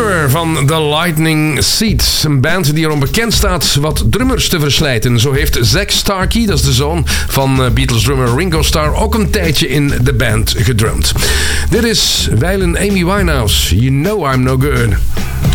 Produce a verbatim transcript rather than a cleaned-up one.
Drummer van The Lightning Seeds. Een band die erom bekend staat wat drummers te verslijten. Zo heeft Zak Starkey, dat is de zoon van Beatles drummer Ringo Starr, ook een tijdje in de band gedrumd. Dit is wijlen Amy Winehouse. You know I'm no good.